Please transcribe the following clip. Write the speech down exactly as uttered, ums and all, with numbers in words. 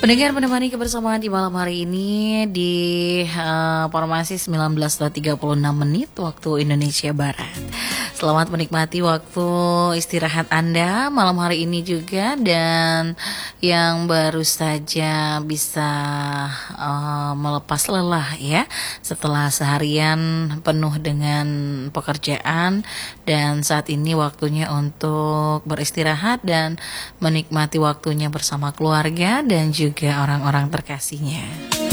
Pendengar menemani kebersamaan di malam hari ini di uh, formasi sembilan belas tiga puluh enam menit waktu Indonesia Barat. Selamat menikmati waktu istirahat Anda malam hari ini juga, dan yang baru saja bisa uh, melepas lelah ya setelah seharian penuh dengan pekerjaan, dan saat ini waktunya untuk beristirahat dan menikmati waktunya bersama keluarga dan juga orang-orang terkasihnya.